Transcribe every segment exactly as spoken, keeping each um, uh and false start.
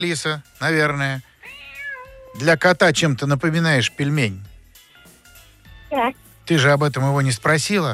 Лиса, наверное. Для кота чем-то напоминаешь пельмень. Да. Ты же об этом его не спросила?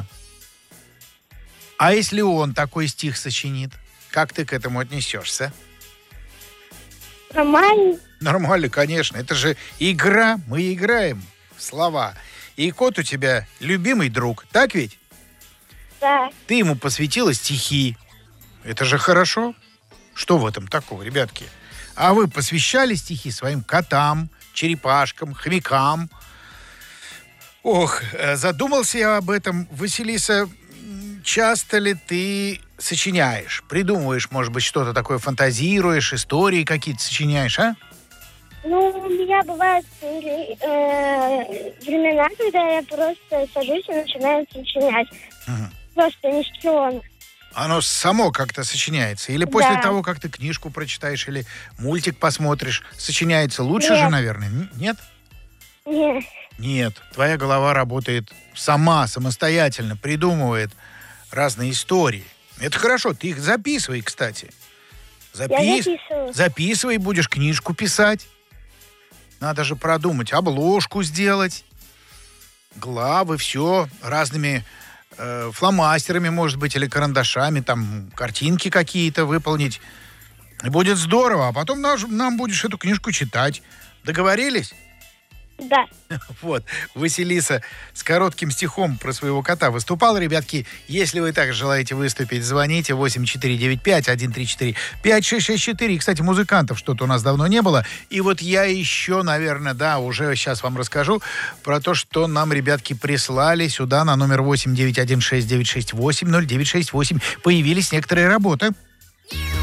А если он такой стих сочинит? Как ты к этому отнесешься? Нормально. Нормально, конечно. Это же игра. Мы играем в слова. И кот у тебя любимый друг. Так ведь? Да. Ты ему посвятила стихи. Это же хорошо. Что в этом такого, ребятки? А вы посвящали стихи своим котам, черепашкам, хомякам? Ох, задумался я об этом. Василиса, часто ли ты сочиняешь? Придумываешь, может быть, что-то такое, фантазируешь, истории какие-то сочиняешь, а? Ну, у меня бывают э, времена, когда я просто сажусь и начинаю сочинять. Угу. Просто ни с чего. Оно само как-то сочиняется? Или после Да. того, как ты книжку прочитаешь или мультик посмотришь, сочиняется лучше Нет. же, наверное? Н- Нет? Нет. Нет. Твоя голова работает сама, самостоятельно, придумывает разные истории. Это хорошо. Ты их записывай, кстати. Я Запис... записываю. Записывай, будешь книжку писать. Надо же продумать, обложку сделать, главы, все разными э, фломастерами, может быть, или карандашами, там, картинки какие-то выполнить. И будет здорово. А потом наш, нам будешь эту книжку читать. Договорились? Да. Вот, Василиса с коротким стихом про своего кота выступала. Ребятки, если вы также желаете выступить, звоните восемь четыре девять пять один три четыре пять шесть шесть четыре. И, кстати, музыкантов что-то у нас давно не было. И вот я еще, наверное, да, уже сейчас вам расскажу про то, что нам ребятки прислали сюда на номер восемь девять один шесть девять шесть восемь ноль девять шесть восемь. Появились некоторые работы.